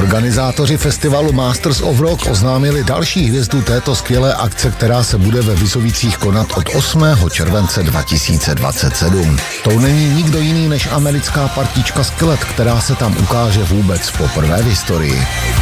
Organizátoři festivalu Masters of Rock oznámili další hvězdu této skvělé akce, která se bude ve Vysovicích konat od 8. července 2027. To není nikdo jiný než americká partička Skillet, která se tam ukáže vůbec poprvé v historii.